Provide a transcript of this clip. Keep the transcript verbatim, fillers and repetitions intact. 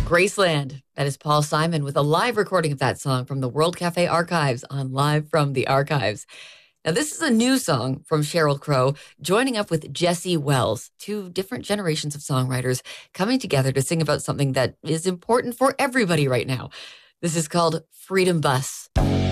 Graceland. That is Paul Simon with a live recording of that song from the World Cafe Archives on Live from the Archives. Now, this is a new song from Sheryl Crow, joining up with Jesse Wells, two different generations of songwriters coming together to sing about something that is important for everybody right now. This is called Freedom Bus.